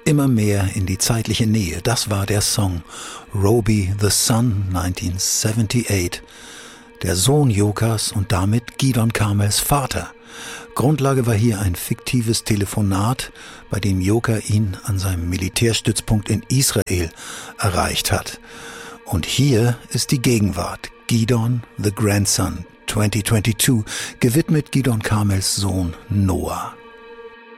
immer mehr in die zeitliche Nähe. Das war der Song Roby the Sun 1978. Der Sohn Jokas und damit Gidon Karmels Vater. Grundlage war hier ein fiktives Telefonat, bei dem Joka ihn an seinem Militärstützpunkt in Israel erreicht hat. Und hier ist die Gegenwart. Gidon the Grandson 2022, gewidmet Gidon Karmels Sohn Noah.